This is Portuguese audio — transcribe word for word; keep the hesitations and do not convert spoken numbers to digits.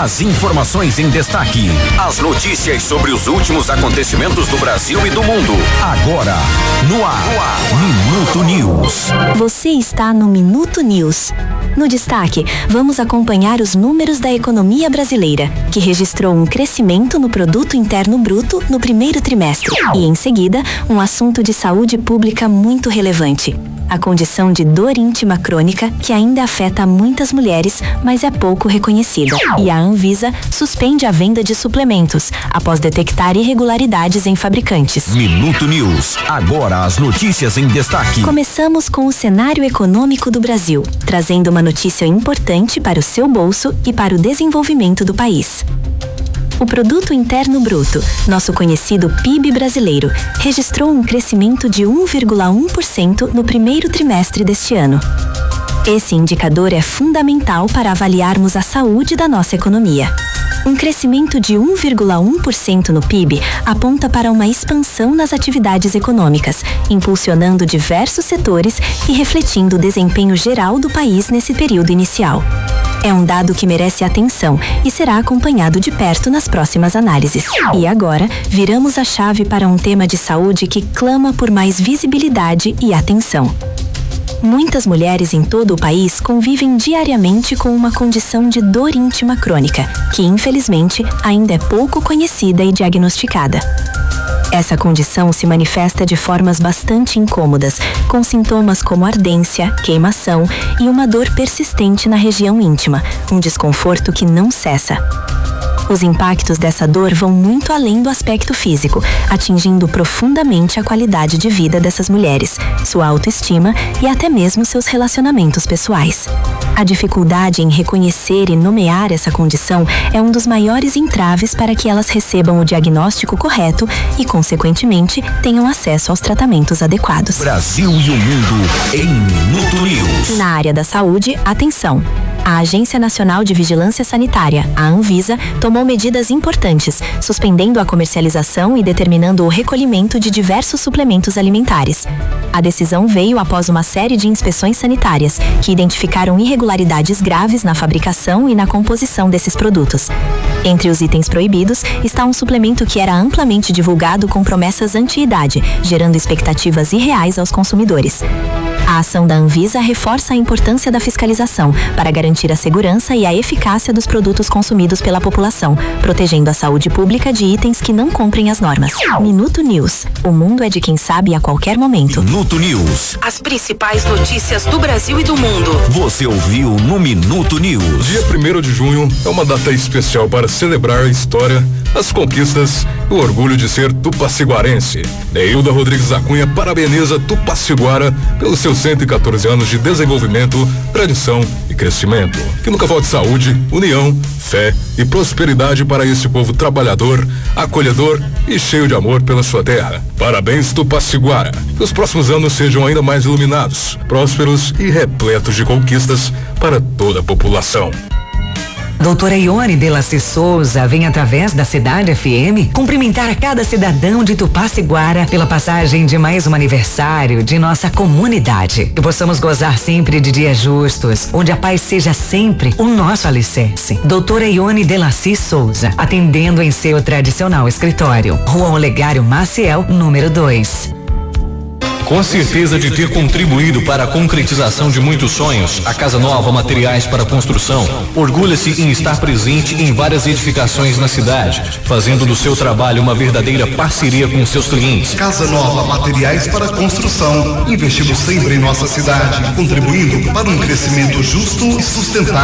As informações em destaque. As notícias sobre os últimos acontecimentos do Brasil e do mundo. Agora, no ar, no ar. Minuto News. Você está no Minuto News. No destaque, vamos acompanhar os números da economia brasileira, que registrou um crescimento no Produto Interno Bruto no primeiro trimestre. E, em seguida, um assunto de saúde pública muito relevante. A condição de dor íntima crônica, que ainda afeta muitas mulheres, mas é pouco reconhecida. E a Anvisa suspende a venda de suplementos, após detectar irregularidades em fabricantes. Minuto News. Agora as notícias em destaque. Começamos com o cenário econômico do Brasil, trazendo uma notícia importante para o seu bolso e para o desenvolvimento do país. O Produto Interno Bruto, nosso conhecido P I B brasileiro, registrou um crescimento de um vírgula um por cento no primeiro trimestre deste ano. Esse indicador é fundamental para avaliarmos a saúde da nossa economia. Um crescimento de um vírgula um por cento no P I B aponta para uma expansão nas atividades econômicas, impulsionando diversos setores e refletindo o desempenho geral do país nesse período inicial. É um dado que merece atenção e será acompanhado de perto nas próximas análises. E agora, viramos a chave para um tema de saúde que clama por mais visibilidade e atenção. Muitas mulheres em todo o país convivem diariamente com uma condição de dor íntima crônica, que infelizmente ainda é pouco conhecida e diagnosticada. Essa condição se manifesta de formas bastante incômodas, com sintomas como ardência, queimação e uma dor persistente na região íntima, um desconforto que não cessa. Os impactos dessa dor vão muito além do aspecto físico, atingindo profundamente a qualidade de vida dessas mulheres, sua autoestima e até mesmo seus relacionamentos pessoais. A dificuldade em reconhecer e nomear essa condição é um dos maiores entraves para que elas recebam o diagnóstico correto e, consequentemente, tenham acesso aos tratamentos adequados. Brasil e o mundo em Minuto News. Na área da saúde, atenção! A Agência Nacional de Vigilância Sanitária, a Anvisa, tomou medidas importantes, suspendendo a comercialização e determinando o recolhimento de diversos suplementos alimentares. A decisão veio após uma série de inspeções sanitárias, que identificaram irregularidades graves na fabricação e na composição desses produtos. Entre os itens proibidos está um suplemento que era amplamente divulgado com promessas anti-idade, gerando expectativas irreais aos consumidores. A ação da Anvisa reforça a importância da fiscalização para garantir a segurança e a eficácia dos produtos consumidos pela população, protegendo a saúde pública de itens que não cumprem as normas. Minuto News. O mundo é de quem sabe a qualquer momento. Minuto News. As principais notícias do Brasil e do mundo. Você ouviu no Minuto News. Dia primeiro de junho é uma data especial para celebrar a história, as conquistas e o orgulho de ser tupaciguarense. Neilda Rodrigues da Cunha parabeniza Tupaciguara pelos seus cento e quatorze anos de desenvolvimento, tradição e crescimento. Que nunca falte saúde, união, fé e prosperidade para esse povo trabalhador, acolhedor e cheio de amor pela sua terra. Parabéns, Tupaciguara. Que os próximos anos sejam ainda mais iluminados, prósperos e repletos de conquistas para toda a população. Doutora Ione Delacy Souza vem através da Cidade F M cumprimentar cada cidadão de Tupaciguara pela passagem de mais um aniversário de nossa comunidade. Que possamos gozar sempre de dias justos, onde a paz seja sempre o nosso alicerce. Doutora Ione Delacy Souza, atendendo em seu tradicional escritório. Rua Olegário Maciel, número dois. Com certeza de ter contribuído para a concretização de muitos sonhos, a Casa Nova Materiais para Construção orgulha-se em estar presente em várias edificações na cidade, fazendo do seu trabalho uma verdadeira parceria com seus clientes. Casa Nova Materiais para Construção, investindo sempre em nossa cidade, contribuindo para um crescimento justo e sustentável.